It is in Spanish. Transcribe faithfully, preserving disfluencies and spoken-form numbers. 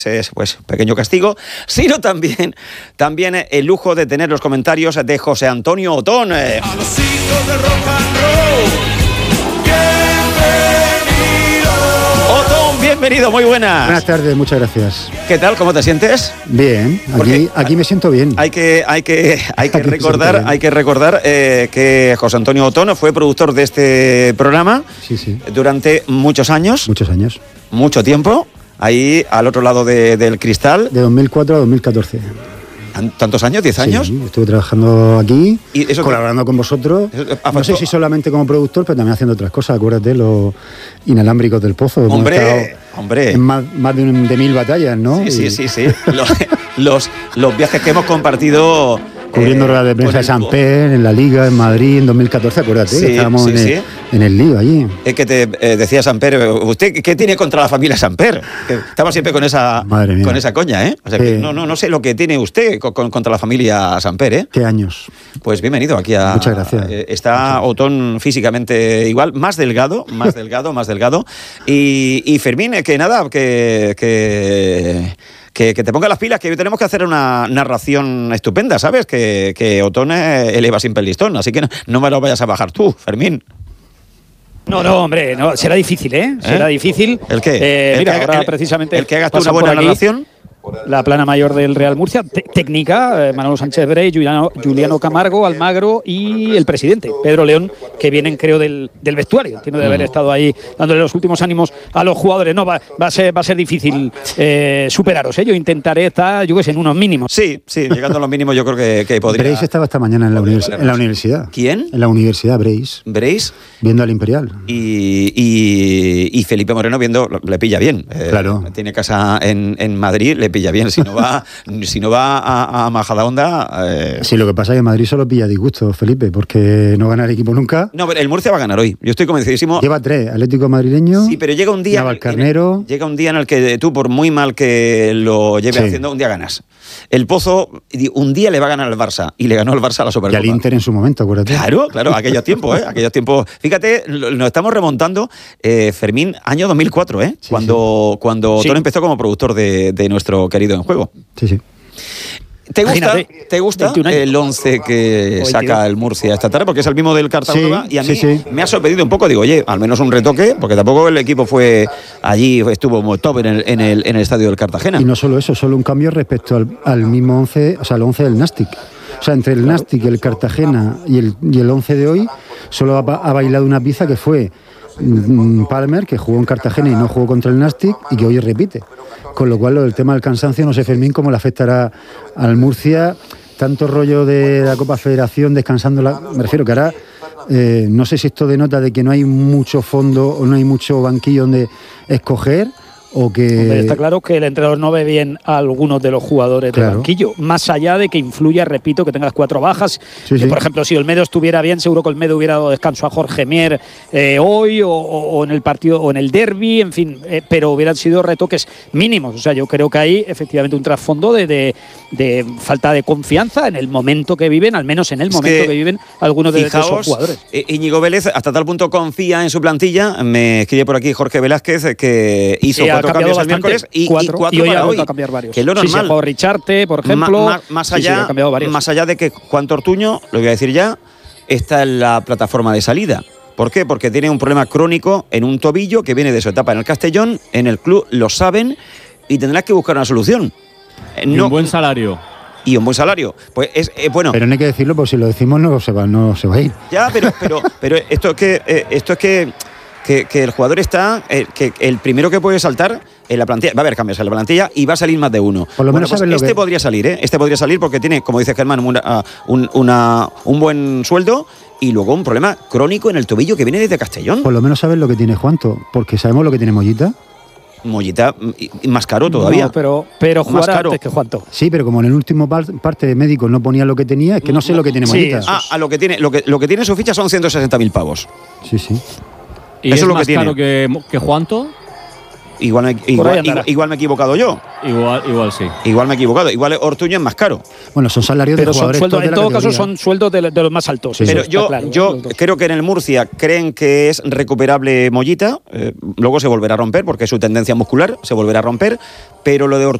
es pues pequeño castigo, sino también, también el lujo de tener los comentarios de José Antonio Otón. Eh. A los hijos de rock and roll, bienvenido. Otón, bienvenido, muy buenas. Buenas tardes, muchas gracias. ¿Qué tal? ¿Cómo te sientes? Bien, aquí, aquí me siento bien. Hay que, hay que, hay que Aquí me recordar, siento bien. hay que recordar eh, que José Antonio Otón fue productor de este programa Sí, sí, durante muchos años, muchos años. mucho tiempo, ahí al otro lado de- del cristal. De dos mil cuatro a dos mil catorce. ¿Tantos años? ¿Diez años? Sí, estuve trabajando aquí, ¿Y eso colaborando con vosotros. Eso te No afectó? sé si solamente como productor, pero también haciendo otras cosas. Acuérdate, los inalámbricos del pozo. Hemos Hombre, estado hombre. En más, más de, un- de mil batallas, ¿no? Sí, sí, Y sí, sí. Los, los, los viajes que hemos compartido. Cubriendo eh, ruedas de con prensa de el- Samper, en la Liga, en Madrid, en dos mil catorce, acuérdate, Sí, que estábamos sí, en, el, sí. en el lío allí. Es que te eh, decía Samper, ¿usted qué tiene contra la familia Samper? Que estaba siempre con esa, Madre mía. con esa coña, ¿eh? O sea, que Sí. no, no, no sé lo que tiene usted con, con- contra la familia Samper, ¿eh? ¿Qué años? Pues bienvenido aquí a... Muchas gracias. eh, está Otón físicamente igual, más delgado, más delgado, más delgado. Y, y Fermín, eh, que nada, que... que Que, que te ponga las pilas, que hoy tenemos que hacer una narración estupenda, ¿sabes? Que, que Otón eh, eleva siempre el listón, así que no, no me lo vayas a bajar tú, Fermín. No, no, hombre, no, será difícil, ¿eh? Será ¿Eh? difícil. ¿El qué? Eh, ¿El mira, que haga- ahora el- precisamente. el que hagas tú una pasan buena por aquí narración? La plana mayor del Real Murcia, te- técnica, eh, Manolo Sánchez Brey, Juliano, Juliano Camargo, Almagro y el presidente, Pedro León, que vienen, creo, del, del vestuario. Tiene de haber estado ahí dándole los últimos ánimos a los jugadores. No, va, va, a, ser, va a ser difícil eh, superaros, ¿eh? Yo intentaré estar, yo qué sé, en unos mínimos. Sí, sí, llegando a los mínimos yo creo que, que podría... Brace estaba esta mañana en la, podría univers- valernos. en la universidad. ¿Quién? En la universidad, Brace, ¿Veréis? viendo al Imperial. Y, y, y Felipe Moreno viendo, le pilla bien. Eh, Claro. Tiene casa en, en Madrid, le pilla bien. Si no va, si no va a, a Majadahonda... Eh, Sí, lo que pasa es que Madrid solo pilla disgusto, Felipe, porque no gana el equipo nunca. No, pero el Murcia va a ganar hoy. Yo estoy convencidísimo. Lleva tres, Atlético madrileño, Sí, pero llega un día... Navalcarnero. Llega un día en el que tú, por muy mal que lo lleves Sí. haciendo, un día ganas. El Pozo, un día le va a ganar al Barça. Y le ganó al Barça a la y Supercopa. al Inter en su momento, acuérdate. Claro, claro, aquellos tiempos, ¿eh? Aquellos tiempos. Fíjate, lo- nos estamos remontando, eh, Fermín, año dos mil cuatro, ¿eh? Sí, cuando cuando Sí. Otón empezó como productor de, de nuestro querido En Juego. Sí, sí. ¿Te gusta, Imagínate, ¿te gusta veintiún años. el once que O saca veintidós. el Murcia esta tarde? Porque es el mismo del Cartagena Sí, y a mí sí, sí. me ha sorprendido un poco. Digo, oye, al menos un retoque, porque tampoco el equipo fue allí, estuvo muy top en el, en el, en el estadio del Cartagena. Y no solo eso, solo un cambio respecto al, al mismo once, o sea, el once del Nastic. O sea, entre el Nastic, el Cartagena y el, y el once de hoy, solo ha, ba- ha bailado una pieza que fue mm, Palmer, que jugó en Cartagena y no jugó contra el Nastic, y que hoy repite. Con lo cual, lo del tema del cansancio, no sé, Fermín, cómo le afectará al Murcia. Tanto rollo de la Copa Federación, descansando, la, me refiero que ahora, eh, no sé si esto denota de que no hay mucho fondo o no hay mucho banquillo donde escoger, o que... Hombre, está claro que el entrenador no ve bien a algunos de los jugadores Claro. del banquillo, más allá de que influya, repito, que tengas cuatro bajas. Sí, que, sí. Por ejemplo, si Olmedo estuviera bien, seguro que Olmedo hubiera dado descanso a Jorge Mier eh, hoy o, o- o en el partido o en el derbi, en fin, eh, pero hubieran sido retoques mínimos. O sea, yo creo que hay efectivamente un trasfondo de, de- de falta de confianza en el momento que viven, al menos en el Es momento que, que, viven algunos de, de esos Fijaos, jugadores. eh, Íñigo Vélez hasta tal punto confía en su plantilla. Me escribe por aquí Jorge Velázquez, que hizo Sí, ha cuatro cambiado cambios el bastante, miércoles y cuatro, y cuatro y hoy para ha hoy. vuelto a cambiar varios. Que es lo Sí, sí, normal. ha jugado Richarte, por ejemplo. Ma- ma- más, Sí, sí, allá, ha cambiado varios. más allá de que Juan Tortuño, lo voy a decir ya, está en la plataforma de salida. ¿Por qué? Porque tiene un problema crónico en un tobillo que viene de su etapa en el Castellón, en el club lo saben y tendrás que buscar una solución. Eh, Y no- un buen salario. y un buen salario. Pues es eh, bueno. Pero no hay que decirlo, porque si lo decimos no se va, no se va a ir. Ya, pero, pero, pero esto es que eh, esto es que, que, que el jugador está, eh, que el primero que puede saltar en la plantilla, va a haber cambios en la plantilla y va a salir más de uno. Por lo Bueno, menos pues sabes lo este que- podría salir, ¿eh? Este podría salir porque tiene, como dice Germán, una- ah, un, una- un buen sueldo y luego un problema crónico en el tobillo que viene desde Castellón. Por lo menos sabes lo que tiene Juanto, porque sabemos lo que tiene Mollita. Mollita mm, y- y más caro todavía. No, pero, pero Más jugará caro. antes que Juanto. Sí, pero como en el último par- parte de médicos no ponía lo que tenía, es que no sé lo que tiene Sí, Mollita. eso Ah, a lo que tiene, lo que, lo que tiene en su ficha son ciento sesenta mil pavos. Sí, sí. ¿Y Eso es es lo que más tiene. caro que, que Juanto? igual, me, igual, igual, igual me he equivocado yo. Igual, igual sí. Igual me he equivocado. Igual Ortuño es más caro. Bueno, son salarios Pero de son jugadores. sueldos, de en la todo categoría. caso, son sueldos de, de los más altos. Sí, Pero está yo, claro, yo los dos. creo que en el Murcia creen que es recuperable Mollita. Eh, luego se volverá a romper porque es su tendencia muscular, se volverá a romper. Pero lo de Ortuño